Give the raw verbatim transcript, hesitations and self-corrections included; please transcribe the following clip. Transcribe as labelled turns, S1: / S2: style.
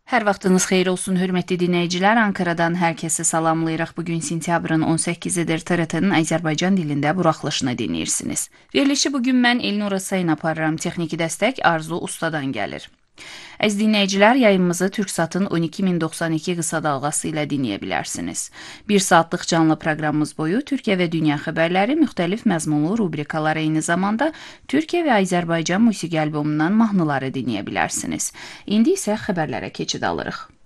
S1: Hər vaxtınız xeyir olsun, hörmətli dinləyicilər. Ankaradan hər kəsi salamlayırıq. Bugün sentyabrın on səkkizidir. T R T-nin Azərbaycan dilində buraxılışını dinləyirsiniz. Verilişi bugün mən Elnur Asayın aparıram. Texniki dəstək Arzu Ustadan gəlir. Əziz dinləyicilər, yayımımızı Türksatın on iki min doxsan iki qısa dalğası ilə dinləyə bilərsiniz. Bir saatlıq canlı proqramımız boyu Türkiyə və dünya xəbərləri, müxtəlif məzmunlu rubrikalar, eyni zamanda Türkiyə və Azərbaycan musiqi albomundan mahnıları dinləyə bilərsiniz. İndi isə xəbərlərə keçid alırıq.